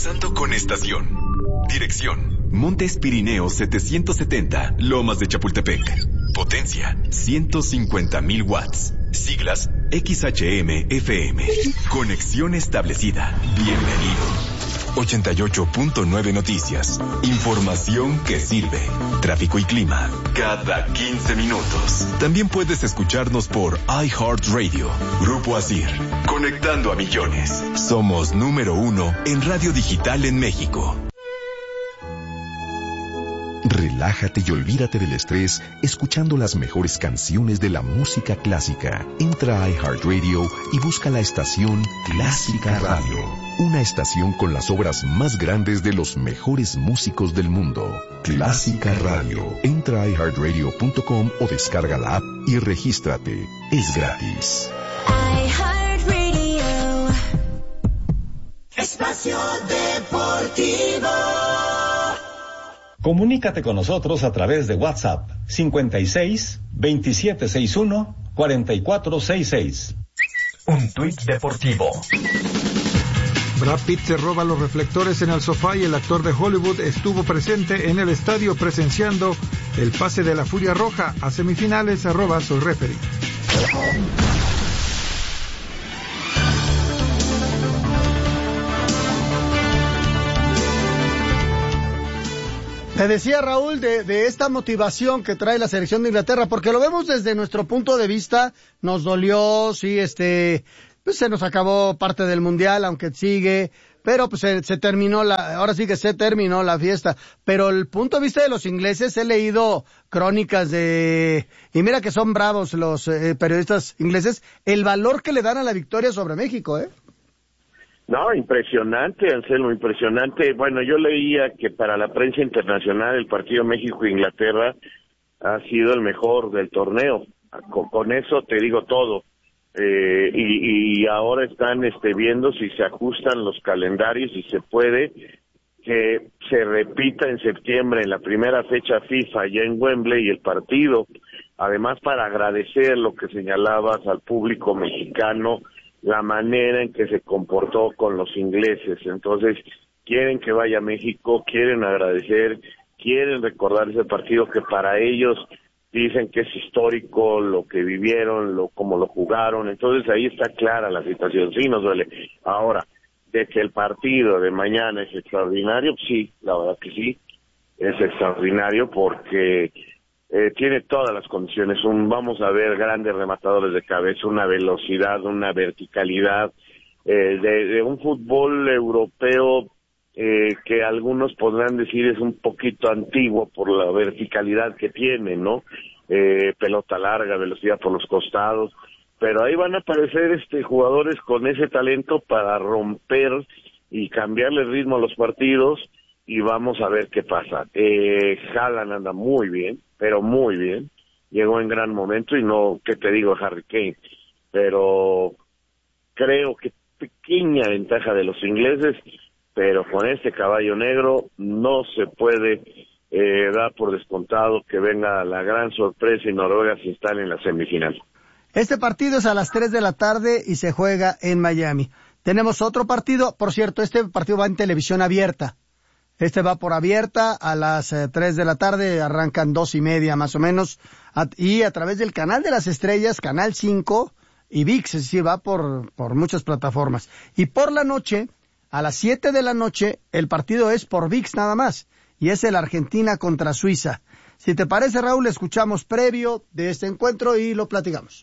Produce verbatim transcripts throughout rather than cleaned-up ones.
Avanzando con estación. Dirección: Montes Pirineos setecientos setenta, Lomas de Chapultepec. Potencia: ciento cincuenta mil watts. Siglas: X H M F M. Conexión establecida. Bienvenido. ochenta y ocho punto nueve Noticias. Información que sirve. Tráfico y clima cada quince minutos. También puedes escucharnos por iHeartRadio. Grupo Asir. Conectando a millones. Somos número uno en radio digital en México. Relájate y olvídate del estrés escuchando las mejores canciones de la música clásica. Entra a iHeartRadio y busca la estación Clásica Radio. Una estación con las obras más grandes de los mejores músicos del mundo. Clásica Radio. Entra a i heart radio punto com o descarga la app y regístrate. Es gratis. iHeartRadio. Espacio Deportivo. Comunícate con nosotros a través de WhatsApp cincuenta y seis, veintisiete sesenta y uno, cuarenta y cuatro sesenta y seis. Un tuit deportivo. Brad Pitt se roba los reflectores en el sofá y el actor de Hollywood estuvo presente en el estadio presenciando el pase de la Furia Roja a semifinales. Arroba soy referee. Te decía, Raúl, de, de esta motivación que trae la selección de Inglaterra, porque lo vemos desde nuestro punto de vista, nos dolió, sí, este, pues se nos acabó parte del Mundial, aunque sigue, pero pues se, se terminó la, ahora sí que se terminó la fiesta, pero el punto de vista de los ingleses, he leído crónicas de, y mira que son bravos los eh, periodistas ingleses, el valor que le dan a la victoria sobre México, ¿eh? No, impresionante, Anselmo, impresionante. Bueno, yo leía que para la prensa internacional el partido México-Inglaterra ha sido el mejor del torneo. Con, con eso te digo todo. Eh, y, y ahora están este, viendo si se ajustan los calendarios y se puede que se repita en septiembre en la primera fecha FIFA allá en Wembley el partido. Además, para agradecer lo que señalabas al público mexicano, la manera en que se comportó con los ingleses. Entonces, quieren que vaya a México, quieren agradecer, quieren recordar ese partido que para ellos dicen que es histórico, lo que vivieron, lo cómo lo jugaron. Entonces, ahí está clara la situación. Sí, nos duele. Ahora, de que el partido de mañana es extraordinario, sí, la verdad que sí, es extraordinario porque Eh, tiene todas las condiciones. Un, vamos a ver grandes rematadores de cabeza, una velocidad, una verticalidad, eh, de, de un fútbol europeo eh, que algunos podrán decir es un poquito antiguo por la verticalidad que tiene, ¿no? Eh, pelota larga, velocidad por los costados, pero ahí van a aparecer este jugadores con ese talento para romper y cambiarle el ritmo a los partidos, y vamos a ver qué pasa. Eh, Haaland anda muy bien, pero muy bien, llegó en gran momento, y no, ¿qué te digo, Harry Kane? Pero creo que pequeña ventaja de los ingleses, pero con este caballo negro no se puede eh, dar por descontado que venga la gran sorpresa y Noruega se instale en la semifinal. Este partido es a las tres de la tarde y se juega en Miami. Tenemos otro partido, por cierto, este partido va en televisión abierta. Este va por abierta a las eh, tres de la tarde, arrancan dos y media más o menos, a, y a través del Canal de las Estrellas, Canal cinco y V I X, es decir, va por, por muchas plataformas. Y por la noche, a las siete de la noche, el partido es por V I X nada más, y es el Argentina contra Suiza. Si te parece, Raúl, escuchamos previo de este encuentro y lo platicamos.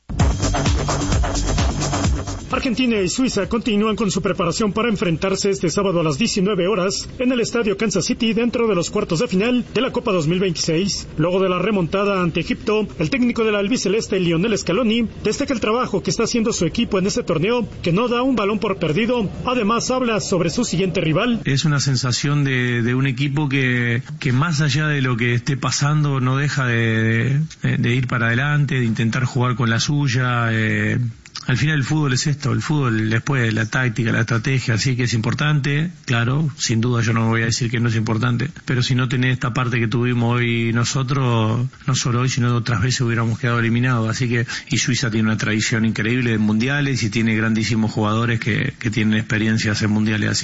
Argentina y Suiza continúan con su preparación para enfrentarse este sábado a las diecinueve horas en el estadio Kansas City dentro de los cuartos de final de la Copa dos mil veintiséis. Luego de la remontada ante Egipto, el técnico de la albiceleste, Lionel Scaloni, destaca el trabajo que está haciendo su equipo en este torneo, que no da un balón por perdido. Además, habla sobre su siguiente rival. Es una sensación de, de un equipo que, que más allá de lo que esté pasando, no deja de, de, de ir para adelante, de intentar jugar con la suya. Eh, Al final el fútbol es esto, el fútbol después la táctica, la estrategia, así que es importante, claro, sin duda yo no voy a decir que no es importante, pero si no tenés esta parte que tuvimos hoy nosotros, no solo hoy, sino otras veces hubiéramos quedado eliminados, así que, y Suiza tiene una tradición increíble de mundiales y tiene grandísimos jugadores que, que tienen experiencias en mundiales, así que...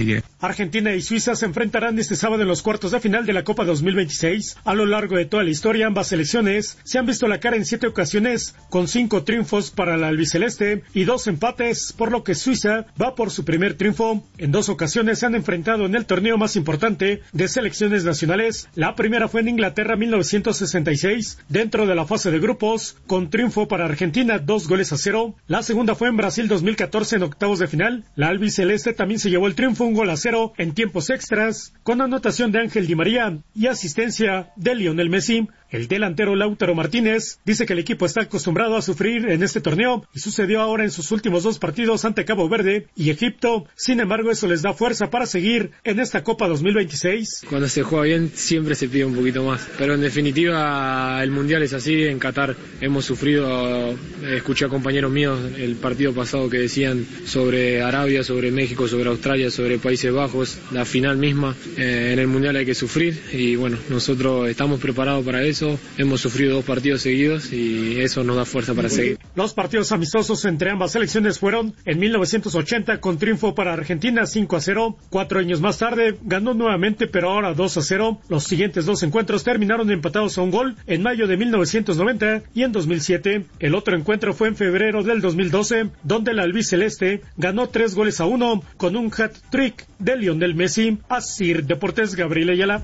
Argentina y Suiza se enfrentarán este sábado en los cuartos de final de la Copa dos mil veintiséis. A lo largo de toda la historia, ambas selecciones se han visto la cara en siete ocasiones, con cinco triunfos para la albiceleste y dos empates, por lo que Suiza va por su primer triunfo. En dos ocasiones se han enfrentado en el torneo más importante de selecciones nacionales. La primera fue en Inglaterra mil novecientos sesenta y seis, dentro de la fase de grupos, con triunfo para Argentina, dos goles a cero. La segunda fue en Brasil dos mil catorce en octavos de final. La albiceleste también se llevó el triunfo, un gol a cero en tiempos extras, con anotación de Ángel Di María y asistencia de Lionel Messi. El delantero Lautaro Martínez dice que el equipo está acostumbrado a sufrir en este torneo y sucedió ahora en sus últimos dos partidos ante Cabo Verde y Egipto. Sin embargo, eso les da fuerza para seguir en esta Copa dos mil veintiséis. Cuando se juega bien siempre se pide un poquito más, pero en definitiva el Mundial es así. En Qatar hemos sufrido, escuché a compañeros míos el partido pasado que decían sobre Arabia, sobre México, sobre Australia, sobre Países Bajos, la final misma. Eh, en el Mundial hay que sufrir y bueno, nosotros estamos preparados para eso. Hemos sufrido dos partidos seguidos y eso nos da fuerza para seguir. Los partidos amistosos entre ambas selecciones fueron en mil novecientos ochenta con triunfo para Argentina cinco a cero. Cuatro años más tarde ganó nuevamente, pero ahora dos a cero. Los siguientes dos encuentros terminaron empatados a un gol en mayo de mil novecientos noventa y en dos mil siete. El otro encuentro fue en febrero del dos mil doce, donde la albiceleste ganó tres goles a uno con un hat-trick de Lionel Messi. Asir Deportes, Gabriel Ayala.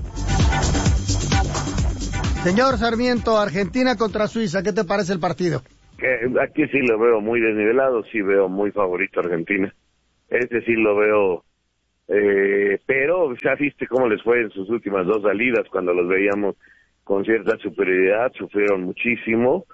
Señor Sarmiento, Argentina contra Suiza, ¿qué te parece el partido? Eh, aquí sí lo veo muy desnivelado, sí veo muy favorito a Argentina. Este sí lo veo, eh, pero ya viste cómo les fue en sus últimas dos salidas, cuando los veíamos con cierta superioridad, sufrieron muchísimo.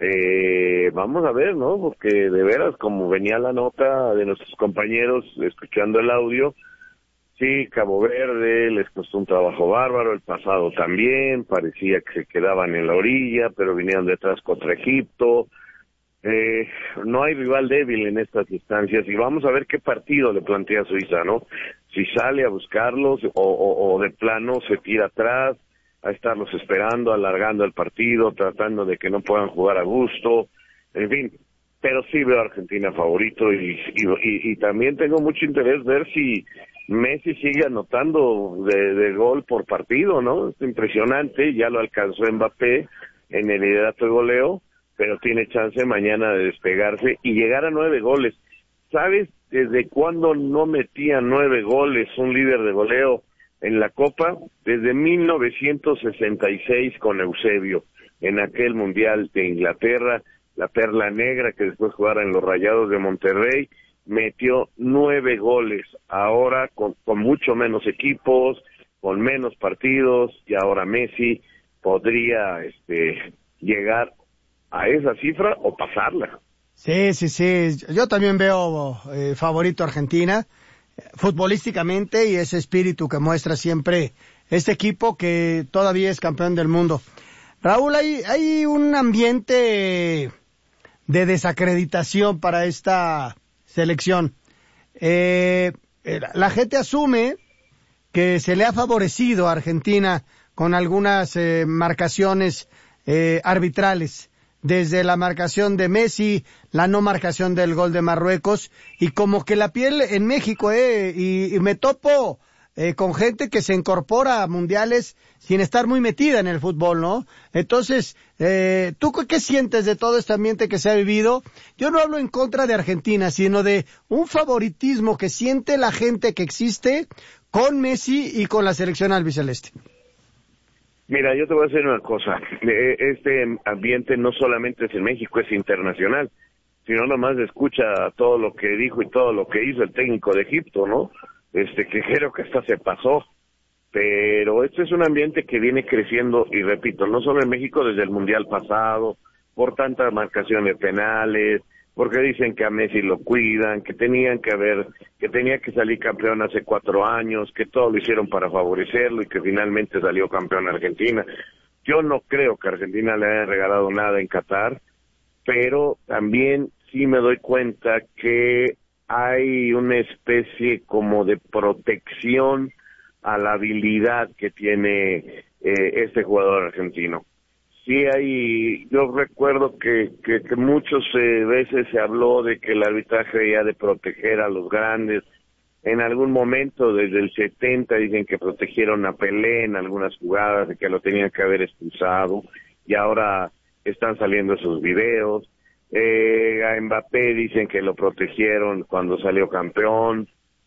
Eh, vamos a ver, ¿no? Porque de veras, como venía la nota de nuestros compañeros escuchando el audio, sí, Cabo Verde les costó un trabajo bárbaro, el pasado también, parecía que se quedaban en la orilla, pero vinieron detrás contra Egipto. Eh, no hay rival débil en estas instancias y vamos a ver qué partido le plantea Suiza, ¿no? Si sale a buscarlos o, o, o de plano se tira atrás, a estarlos esperando, alargando el partido, tratando de que no puedan jugar a gusto, en fin. Pero sí veo a Argentina favorito y, y, y, y también tengo mucho interés ver si Messi sigue anotando de, de gol por partido, ¿no? Es impresionante, ya lo alcanzó Mbappé en el liderato de goleo, pero tiene chance mañana de despegarse y llegar a nueve goles. ¿Sabes desde cuándo no metía nueve goles un líder de goleo en la Copa? Desde mil novecientos sesenta y seis con Eusebio, en aquel Mundial de Inglaterra, la Perla Negra, que después jugara en los Rayados de Monterrey, metió nueve goles, ahora con, con mucho menos equipos, con menos partidos, y ahora Messi podría este, llegar a esa cifra o pasarla. Sí, sí, sí, yo también veo eh, favorito a Argentina, futbolísticamente, y ese espíritu que muestra siempre este equipo que todavía es campeón del mundo. Raúl, hay, hay un ambiente de desacreditación para esta selección. Eh, la gente asume que se le ha favorecido a Argentina con algunas eh, marcaciones eh, arbitrales, desde la marcación de Messi, la no marcación del gol de Marruecos, y como que la piel en México, eh, y, y me topo eh, con gente que se incorpora a mundiales sin estar muy metida en el fútbol, ¿no? Entonces, eh, ¿tú qué sientes de todo este ambiente que se ha vivido? Yo no hablo en contra de Argentina, sino de un favoritismo que siente la gente que existe con Messi y con la selección albiceleste. Mira, yo te voy a decir una cosa, este ambiente no solamente es en México, es internacional, sino nomás escucha todo lo que dijo y todo lo que hizo el técnico de Egipto, ¿no? Este, que creo que hasta se pasó, pero este es un ambiente que viene creciendo, y repito, no solo en México, desde el Mundial pasado, por tantas marcaciones penales, porque dicen que a Messi lo cuidan, que tenían que haber, que tenía que salir campeón hace cuatro años, que todo lo hicieron para favorecerlo y que finalmente salió campeón Argentina. Yo no creo que Argentina le haya regalado nada en Qatar, pero también sí me doy cuenta que hay una especie como de protección a la habilidad que tiene eh, este jugador argentino. Sí hay, yo recuerdo que, que, que muchas eh, veces se habló de que el arbitraje había de proteger a los grandes, en algún momento desde el setenta dicen que protegieron a Pelé en algunas jugadas, de que lo tenían que haber expulsado, y ahora están saliendo esos videos. Eh, a Mbappé dicen que lo protegieron cuando salió campeón.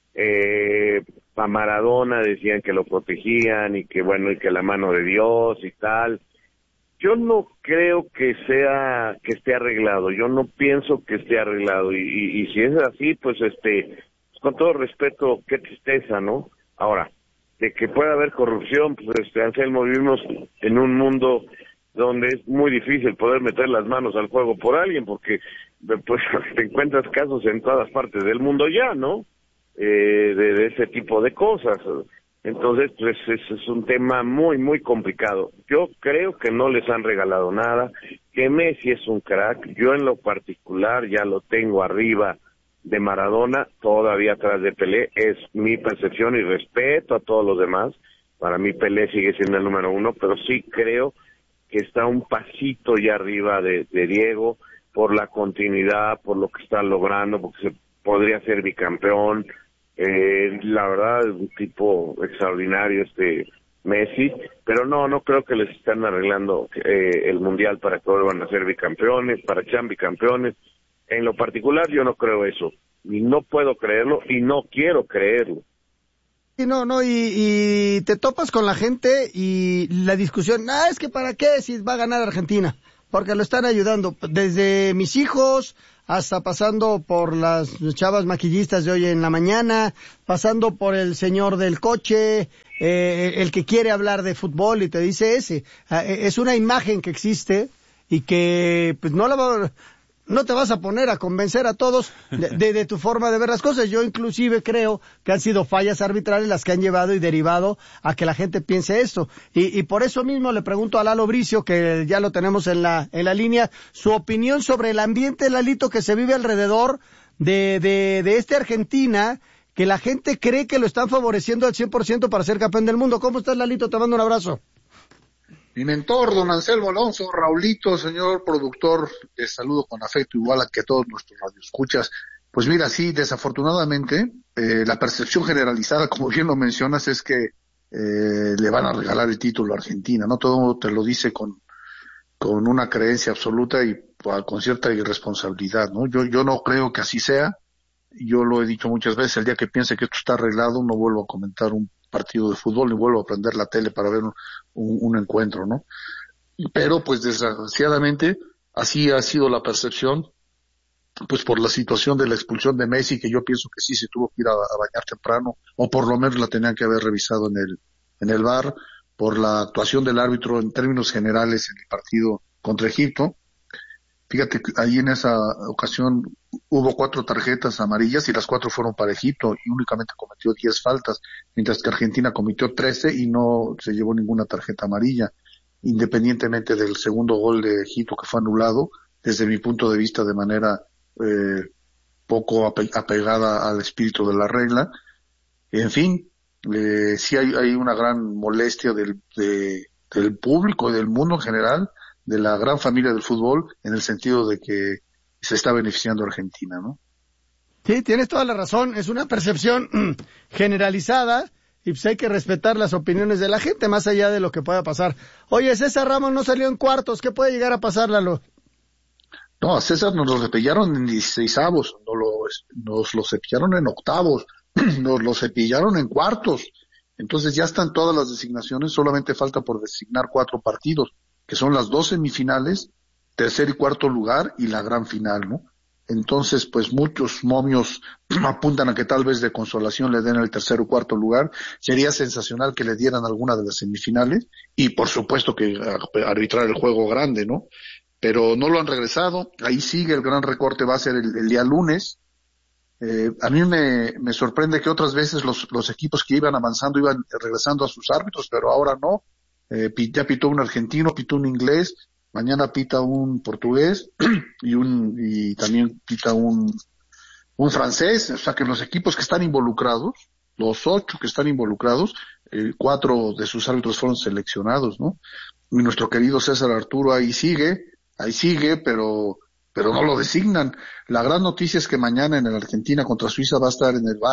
Eh, a Maradona decían que lo protegían y que bueno, y que la mano de Dios y tal. Yo no creo que sea, que esté arreglado, yo no pienso que esté arreglado, y, y, y si es así, pues este, con todo respeto, qué tristeza, ¿no? Ahora, de que pueda haber corrupción, pues este, Anselmo, vivimos en un mundo donde es muy difícil poder meter las manos al fuego por alguien, porque pues te encuentras casos en todas partes del mundo ya, ¿no? Eh, de, de ese tipo de cosas. Entonces, pues es, es un tema muy, muy complicado. Yo creo que no les han regalado nada, que Messi es un crack. Yo en lo particular ya lo tengo arriba de Maradona, todavía atrás de Pelé. Es mi percepción y respeto a todos los demás. Para mí Pelé sigue siendo el número uno, pero sí creo que está un pasito ya arriba de, de Diego por la continuidad, por lo que está logrando, porque se podría ser bicampeón. Eh, la verdad es un tipo extraordinario este Messi, pero no, no creo que les están arreglando eh, el mundial para que vuelvan a ser bicampeones, para que sean bicampeones. En lo particular yo no creo eso, y no puedo creerlo, y no quiero creerlo. Y no, no, y, y te topas con la gente y la discusión, ah, es que para qué si va a ganar Argentina, porque lo están ayudando, desde mis hijos hasta pasando por las chavas maquillistas de hoy en la mañana, pasando por el señor del coche, eh, el que quiere hablar de fútbol y te dice ese. Es una imagen que existe y que pues no la va, no te vas a poner a convencer a todos de, de, de tu forma de ver las cosas. Yo inclusive creo que han sido fallas arbitrales las que han llevado y derivado a que la gente piense esto. Y, y por eso mismo le pregunto a Lalo Bricio, que ya lo tenemos en la, en la línea, su opinión sobre el ambiente, Lalito, que se vive alrededor de, de, de este Argentina, que la gente cree que lo están favoreciendo al cien por ciento para ser campeón del mundo. ¿Cómo estás, Lalito? Te mando un abrazo. Mi mentor, don Anselmo Alonso, Raulito, señor productor, les saludo con afecto, igual a que todos nuestros radioescuchas. Pues mira, sí, desafortunadamente, eh, la percepción generalizada, como bien lo mencionas, es que eh, le van a regalar el título a Argentina, ¿no? Todo te lo dice con, con una creencia absoluta y pues, con cierta irresponsabilidad, ¿no? Yo, yo no creo que así sea. Yo lo he dicho muchas veces, el día que piense que esto está arreglado, no vuelvo a comentar un partido de fútbol ni vuelvo a prender la tele para ver un, un, un encuentro, ¿no? Pero pues desgraciadamente así ha sido la percepción, pues por la situación de la expulsión de Messi, que yo pienso que sí se tuvo que ir a, a bañar temprano, o por lo menos la tenían que haber revisado en el en el V A R, por la actuación del árbitro en términos generales en el partido contra Egipto. Fíjate que ahí en esa ocasión hubo cuatro tarjetas amarillas y las cuatro fueron para Egipto y únicamente cometió diez faltas, mientras que Argentina cometió trece y no se llevó ninguna tarjeta amarilla, independientemente del segundo gol de Egipto que fue anulado, desde mi punto de vista de manera eh, poco ape- apegada al espíritu de la regla. En fin, eh, sí hay, hay una gran molestia del, de, del público y del mundo en general, de la gran familia del fútbol, en el sentido de que se está beneficiando a Argentina, ¿no? Sí, tienes toda la razón, es una percepción generalizada y pues hay que respetar las opiniones de la gente más allá de lo que pueda pasar. Oye, César Ramos no salió en cuartos, ¿qué puede llegar a pasar, Lalo? No, a César nos lo cepillaron en dieciseisavos, nos lo, nos lo cepillaron en octavos, nos lo cepillaron en cuartos, entonces ya están todas las designaciones, solamente falta por designar cuatro partidos, que son las dos semifinales, tercer y cuarto lugar y la gran final, ¿no? Entonces, pues muchos momios apuntan a que tal vez de consolación le den el tercer o cuarto lugar. Sería sensacional que le dieran alguna de las semifinales y por supuesto que arbitrar el juego grande, ¿no? Pero no lo han regresado. Ahí sigue el gran recorte, va a ser el, el día lunes. Eh, a mí me, me sorprende que otras veces los, los equipos que iban avanzando iban regresando a sus árbitros, pero ahora no. Eh, ya pitó un argentino, pitó un inglés, mañana pita un portugués y un y también pita un un francés. O sea que los equipos que están involucrados, los ocho que están involucrados, eh, cuatro de sus árbitros fueron seleccionados, ¿no? Y nuestro querido César Arturo ahí sigue, ahí sigue, pero pero no lo designan. La gran noticia es que mañana en el Argentina contra Suiza va a estar en el V A R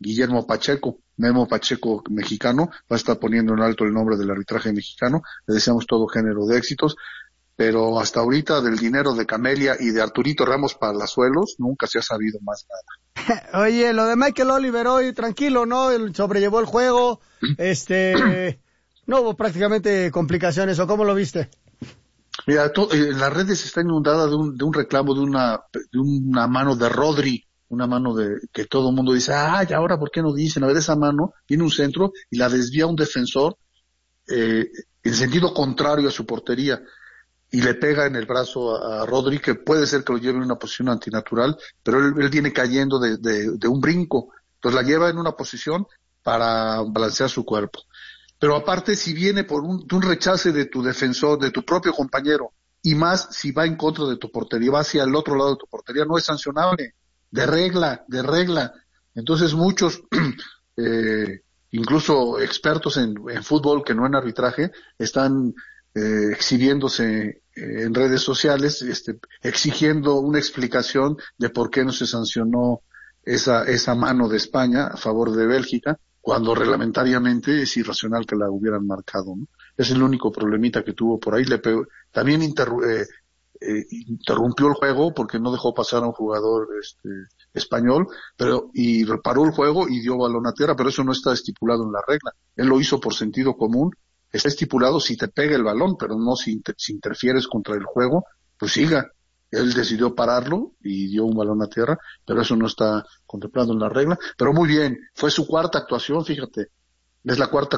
Guillermo Pacheco, Memo Pacheco mexicano, va a estar poniendo en alto el nombre del arbitraje mexicano. Le deseamos todo género de éxitos, pero hasta ahorita del dinero de Camelia y de Arturito Ramos Palazuelos nunca se ha sabido más nada. Oye, lo de Michael Oliver hoy, tranquilo, ¿no? Él sobrellevó el juego, este, no hubo prácticamente complicaciones, ¿o cómo lo viste? Mira, to, eh, las redes están inundadas de un, de un reclamo de una, de una mano de Rodri, una mano de, que todo el mundo dice, ah, ¿y ahora por qué no dicen? A ver, esa mano viene un centro y la desvía un defensor, eh, en sentido contrario a su portería, y le pega en el brazo a, a Rodri, que puede ser que lo lleve en una posición antinatural, pero él, él viene cayendo de, de, de un brinco, entonces la lleva en una posición para balancear su cuerpo. Pero aparte, si viene por un, un rechace de tu defensor, de tu propio compañero, y más si va en contra de tu portería, va hacia el otro lado de tu portería, no es sancionable, de regla, de regla. Entonces muchos, eh, incluso expertos en, en fútbol, que no en arbitraje, están eh, exhibiéndose eh, en redes sociales, este, exigiendo una explicación de por qué no se sancionó esa, esa mano de España a favor de Bélgica, cuando reglamentariamente es irracional que la hubieran marcado, ¿no? Es el único problemita que tuvo por ahí. Le pegó, también interru eh, eh, interrumpió el juego porque no dejó pasar a un jugador este, español, pero y reparó el juego y dio balón a tierra, pero eso no está estipulado en la regla. Él lo hizo por sentido común. Está estipulado si te pega el balón, pero no si, inter si interfieres contra el juego, pues siga. Él decidió pararlo y dio un balón a tierra, pero eso no está contemplado en la regla. Pero muy bien, fue su cuarta actuación, fíjate. Es la cuarta